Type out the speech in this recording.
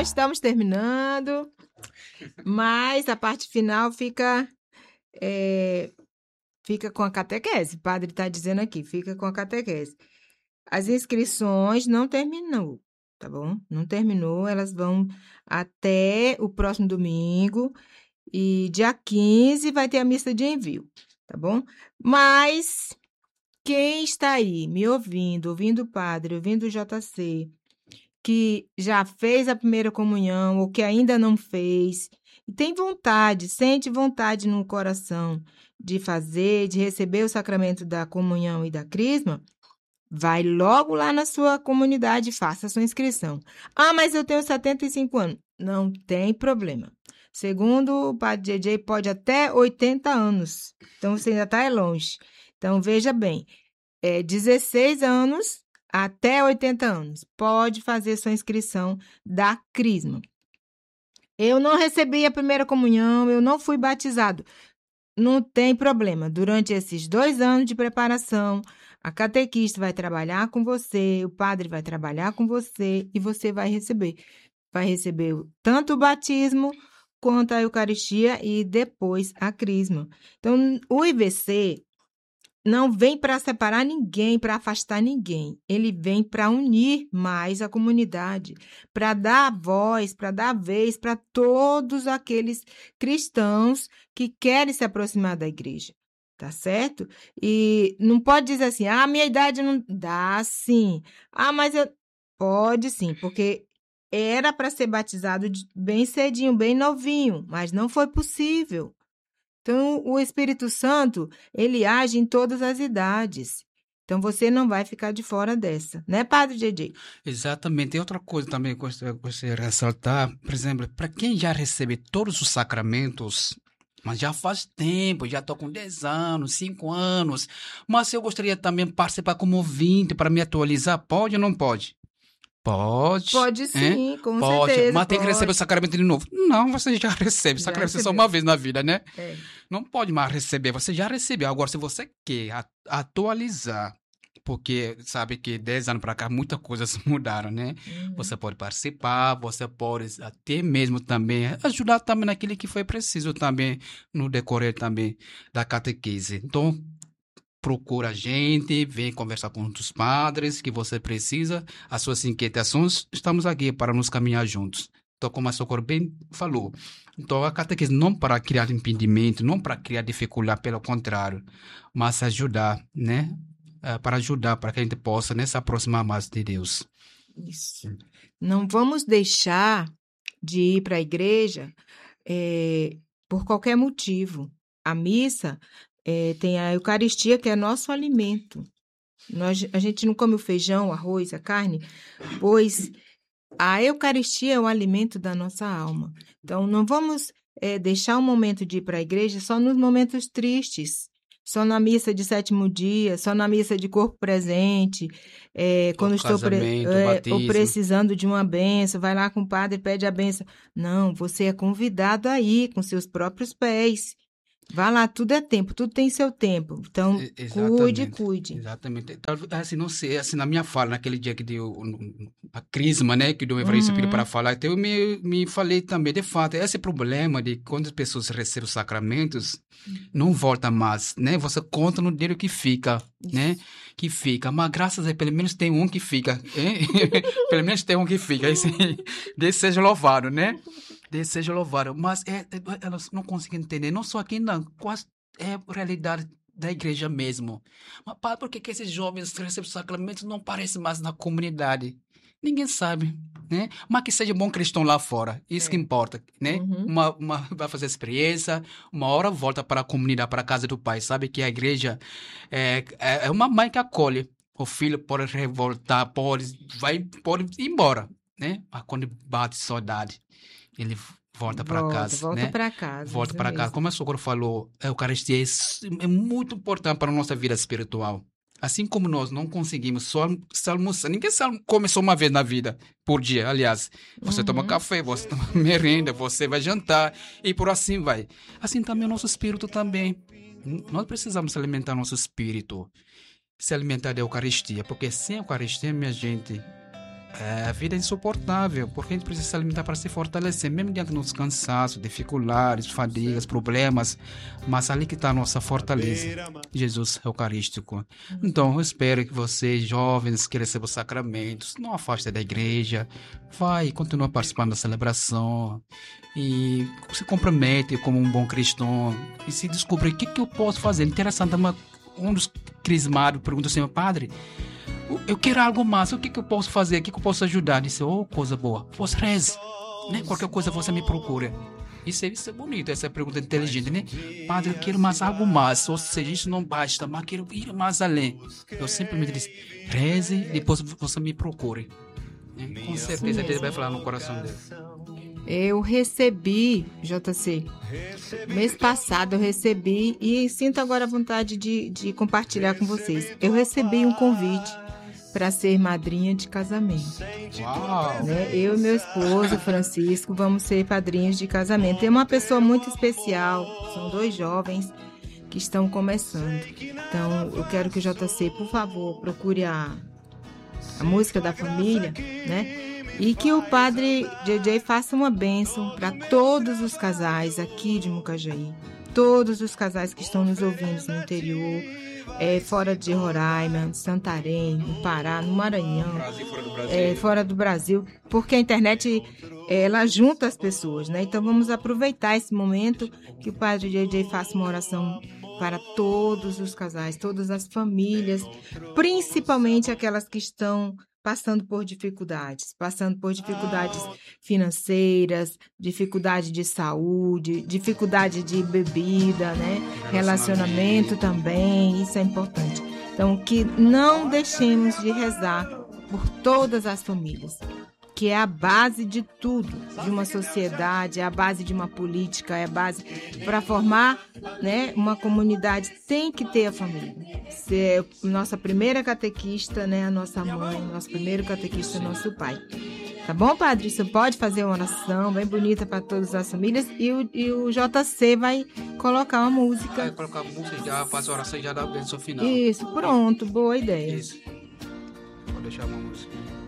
estamos terminando, mas a parte final fica com a catequese. O padre está dizendo aqui, fica com a catequese. As inscrições não terminou, tá bom? Não terminou, elas vão até o próximo domingo e dia 15 vai ter a missa de envio, tá bom? Mas quem está aí me ouvindo o padre, ouvindo o JC, que já fez a primeira comunhão ou que ainda não fez, e tem vontade, sente vontade no coração de fazer, de receber o sacramento da comunhão e da crisma, vai logo lá na sua comunidade e faça a sua inscrição. Ah, mas eu tenho 75 anos. Não tem problema. Segundo o padre JJ, pode até 80 anos. Então, você ainda está longe. Então, veja bem, 16 anos até 80 anos. Pode fazer sua inscrição da crisma. Eu não recebi a primeira comunhão, eu não fui batizado. Não tem problema. Durante esses 2 anos de preparação, a catequista vai trabalhar com você, o padre vai trabalhar com você e você vai receber. Vai receber tanto o batismo quanto a Eucaristia e depois a crisma. Então, o IVC não vem para separar ninguém, para afastar ninguém. Ele vem para unir mais a comunidade, para dar voz, para dar vez para todos aqueles cristãos que querem se aproximar da igreja. Tá certo? E não pode dizer assim, minha idade não dá, sim. Mas eu... Pode sim, porque era para ser batizado bem cedinho, bem novinho, mas não foi possível. Então, o Espírito Santo, ele age em todas as idades. Então, você não vai ficar de fora dessa, né, Padre JJ? Exatamente. E outra coisa também que eu gostaria de ressaltar, por exemplo, para quem já recebe todos os sacramentos, mas já faz tempo, já estou com 10 anos, 5 anos, mas eu gostaria também de participar como ouvinte para me atualizar, pode ou não pode? Pode. Pode sim, com pode. certeza. Mas tem que receber o sacramento de novo. Não, você já recebe. O sacramento é só uma vez na vida, né? Não pode mais receber, você já recebeu. Agora, se você quer atualizar, porque sabe que 10 anos para cá muitas coisas mudaram, né? Você pode participar, você pode até mesmo também ajudar também naquilo que foi preciso também no decorrer também da catequese. Então, procura a gente, vem conversar com os padres que você precisa, as suas inquietações, estamos aqui para nos caminhar juntos. Então, como a Socorro bem falou, então a catequese não para criar impedimento, não para criar dificuldade, pelo contrário, mas ajudar, né? Para ajudar, para que a gente possa, né, se aproximar mais de Deus. Isso. Não vamos deixar de ir para a igreja por qualquer motivo. A missa tem a Eucaristia, que é nosso alimento. A gente não come o feijão, o arroz, a carne, pois a Eucaristia é o alimento da nossa alma. Então, não vamos deixar o momento de ir para a igreja só nos momentos tristes, só na missa de 7º dia, só na missa de corpo presente, quando estou ou precisando de uma bênção, vai lá com o padre e pede a bênção. Não, você é convidado a ir com seus próprios pés. Vá lá, tudo é tempo, tudo tem seu tempo. Então, cuide. Exatamente. Assim, não sei, assim, na minha fala, naquele dia que deu a crisma, né, que deu Evarista pediu para falar, então eu me falei também, de fato, esse problema de quando as pessoas recebem os sacramentos, não volta mais, né, você conta no dinheiro que fica, né, que fica, mas graças a Deus, pelo menos tem um que fica, pelo menos tem um que fica, Deus seja louvado, né? Deus seja louvado, mas elas não conseguem entender, não só aqui, não, quase é a realidade da igreja mesmo. Mas por que esses jovens que recebem sacramentos não aparecem mais na comunidade? Ninguém sabe, né? Mas que seja bom cristão lá fora, isso que importa, né? Vai fazer experiência, uma hora volta para a comunidade, para a casa do Pai, sabe que a igreja é uma mãe que acolhe. O filho pode revoltar, pode ir embora, né? Mas quando bate saudade, ele volta para casa. Volta para casa. Volta para casa. Como a Socorro falou, a Eucaristia é muito importante para a nossa vida espiritual. Assim como nós não conseguimos só almoçar, ninguém come só uma vez na vida, por dia, aliás. Você toma café, você toma merenda, você vai jantar e por assim vai. Assim também o nosso espírito também. Nós precisamos alimentar nosso espírito, se alimentar da Eucaristia, porque sem a Eucaristia, minha gente, A vida é insuportável, porque a gente precisa se alimentar para se fortalecer, mesmo diante dos cansaços, dificuldades, fadigas, problemas, mas ali que está a nossa fortaleza, Jesus Eucarístico. Então, eu espero que vocês, jovens, que recebam os sacramentos, não afastem da igreja, vai e continua participando da celebração, e se compromete como um bom cristão, e se descobre o que eu posso fazer. Interessante, um dos crismados pergunta assim, padre, eu quero algo mais, o que eu posso fazer, o que eu posso ajudar? Disse, coisa boa, você reze, né? Qualquer coisa você me procura. Isso é bonito, essa pergunta inteligente, né? Padre, eu quero mais algo mais, ou seja, isso não basta, mas quero ir mais além. Eu simplesmente disse, reze, depois você me procure. Com certeza Deus vai falar no coração dele. Eu recebi, JC, mês passado eu recebi, e sinto agora a vontade de compartilhar com vocês. Eu recebi um convite para ser madrinha de casamento. Uau! Né? Eu e meu esposo, Francisco, vamos ser padrinhos de casamento. É uma pessoa muito especial, são 2 jovens que estão começando. Então, eu quero que o JC, por favor, procure a música da família, né? E que o padre JJ faça uma bênção para todos os casais aqui de Mucajaí, todos os casais que estão nos ouvindo no interior, fora de Roraima, Santarém, no Pará, no Maranhão, Brasil, fora do Brasil. Fora do Brasil, porque a internet ela junta as pessoas, né? Então vamos aproveitar esse momento que o padre JJ faça uma oração para todos os casais, todas as famílias, principalmente aquelas que estão passando por dificuldades financeiras, dificuldade de saúde, dificuldade de bebida, né? Relacionamento também, isso é importante. Então, que não deixemos de rezar por todas as famílias, que é a base de tudo, de uma sociedade, é a base de uma política, é a base para formar, né, uma comunidade, tem que ter a família. Ser nossa primeira catequista, né, a nossa mãe, nosso primeiro catequista, nosso pai. Tá bom, padre? Você pode fazer uma oração bem bonita para todas as famílias e o JC vai colocar uma música. Vai colocar a música, já faz a oração e já dá a bênção final. Isso, pronto, boa ideia. Isso. Vou deixar uma música.